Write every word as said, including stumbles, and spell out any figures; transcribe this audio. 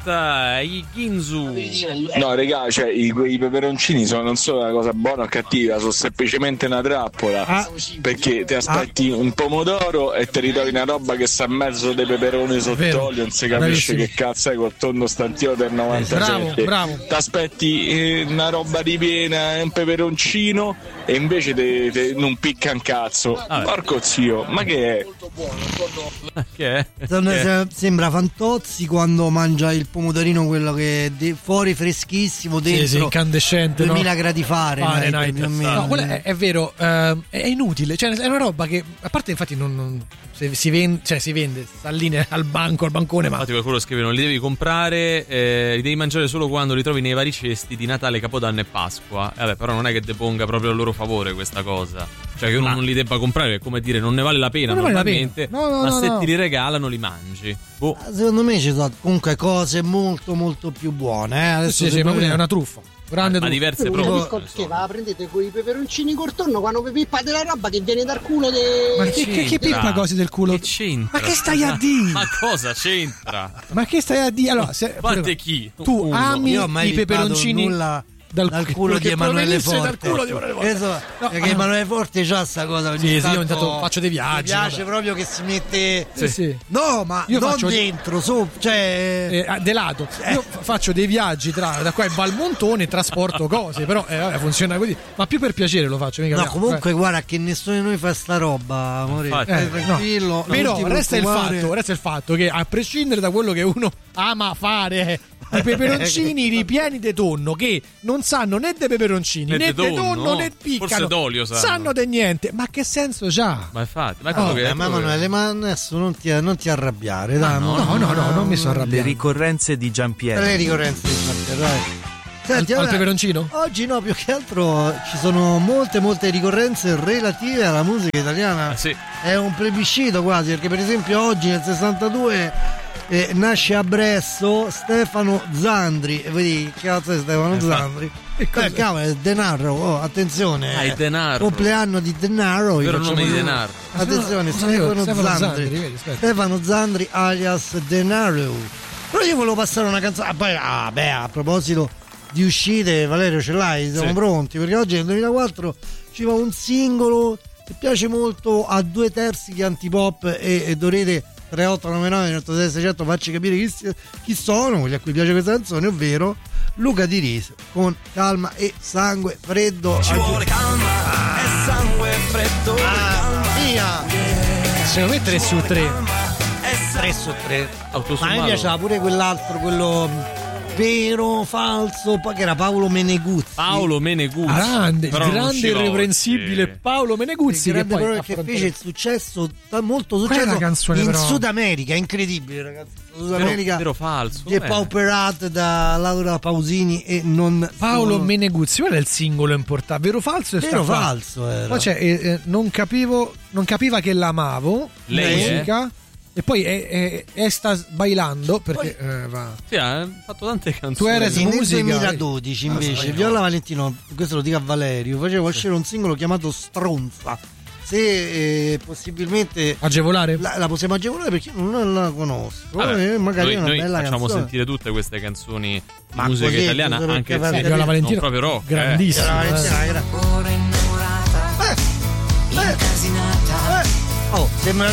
diretta i Ginzu. No regà, cioè i, i peperoncini sono non solo una cosa buona o cattiva, sono semplicemente una trappola, ah. perché ti aspetti ah. un pomodoro e ti ritrovi una roba che sta a mezzo dei peperoni sott'olio, non si capisce che cazzo è col tonno stantino del novantasette. Bravo, bravo. Ti aspetti eh, una roba ripiena, un peperoncino e invece te, te, non picca un cazzo. Vabbè. Porco zio, ma che è? Che è? Che? Sembra Fantozzi quando mangia il pomodorino, quello che è de- fuori freschissimo, dentro sì, sì, incandescente, duemila no? gradi Fahrenheit. Fahrenheit. No, quello è, è vero, uh, è inutile, cioè è una roba che a parte infatti non, non se si vende, cioè si vende, sta lì al banco, al bancone, ma infatti qualcuno scrive non li devi comprare, eh, li devi mangiare solo quando li trovi nei vari cesti di Natale, Capodanno e Pasqua. Eh, vabbè, però non è che deponga proprio a loro favore questa cosa, cioè che uno ma... non li debba comprare, è come dire non ne vale la pena non normalmente, vale la pena. No, no, ma no, se no. ti li regalano li mangi. Boh. Secondo me ci sono comunque cose molto molto più buone, eh? Adesso sì, sì, ma è una truffa. Grande ma diverse prove. Che va, prendete quei peperoncini col tonno quando vi pippate la roba che viene dal culo de... Ma che, che, che pippa cose del culo? Che c'entra? Ma che stai a dire? Ma cosa c'entra? Ma che stai a dire? Allora, se, Guarda chi? Tu Uno. ami Io mai i peperoncini nulla dal, dal culo di Emanuele Forte. Dal culo di Emanuele Forte. Eso, no, perché Emanuele Forte c'ha sta cosa. Sì, sì, io intanto intanto faccio dei viaggi. Mi piace vabbè. proprio che si mette. Sì, sì. No, ma io non faccio dentro, su, cioè. Eh, de lato. Eh. Io faccio dei viaggi tra, da qua in Valmontone e trasporto cose, però eh, vabbè, funziona così. Ma più per piacere lo faccio. Mica no, mia. comunque, eh. guarda che nessuno di noi fa sta roba, amore. Eh, tranquillo. No. Però resta il, fatto, resta il fatto che a prescindere da quello che uno ama fare, i peperoncini ripieni di tonno che non sanno né dei peperoncini né, né di tonno, tonno né piccano, forse d'olio sanno. sanno di niente, ma che senso c'ha? Ma infatti, ma, oh, che beh, ma Emanuele, ma adesso non ti, non ti arrabbiare, dai, no, no, no, no, non mi sono arrabbiato. Le ricorrenze di Giampiero. Le ricorrenze di Giampiero, dai. Senti, al, allora, al peperoncino? Oggi no, più che altro ci sono molte molte ricorrenze relative alla musica italiana. Ah, sì. È un plebiscito quasi, perché per esempio oggi nel sessantadue eh, nasce a Bresso Stefano Zandri. E vedi che cazzo è Stefano eh, Zandri? Eh, cavolo, è Denaro, oh, attenzione. Ah, è Denaro. Compleanno di Denaro. Vero nome di Denaro. Attenzione, no, Stefano, Stefano Zandri. Zandri vedi, Stefano Zandri alias Denaro. Però io volevo passare una canzone. Ah, poi, ah, beh, a proposito di uscite, Valerio, ce l'hai? Siamo sì. pronti? Perché oggi nel duemilaquattro ci va un singolo che piace molto a due terzi di antipop e, e dovrete tre otto nove nove otto sei sei zero zero farci capire chi, chi sono, quelli a cui piace questa canzone, ovvero Luca Di Riso con Calma e Sangue Freddo. Ci vuole calma e sangue freddo. Ah, via! Secondo me tre su tre. tre su tre. Ma mi piaceva pure quell'altro, quello vero, falso, poi che era Paolo Meneguzzi. Paolo Meneguzzi. Grande, grande irreprensibile sì. Paolo Meneguzzi. Che, che, poi che fece il successo, molto successo canzone, in però? Sud America, incredibile ragazzi. Sud America. Vero, vero falso. Depauperate da Laura Pausini e non Paolo solo. Meneguzzi, qual è il singolo importante? Vero falso e vero falso era. Poi c'è, eh, eh, non capivo, non capiva che l'amavo, lei musica. E poi è, è, è sta bailando perché poi, eh, va. Sì, ha fatto tante canzoni. Tu eri nel musica duemiladodici invece ah, Viola Valentino, questo lo dico a Valerio, faceva sì. uscire un singolo chiamato Stronza. Se eh, possibilmente agevolare la, la possiamo agevolare perché io non la conosco. Vabbè, eh, magari noi, è una noi bella facciamo canzone. sentire tutte queste canzoni di Ma musica così, italiana, anche se Viola Valentino non proprio rock, grandissimo. Eh. Valentina, Ora innamorata, eh. incasinata. Eh. Oh, sembra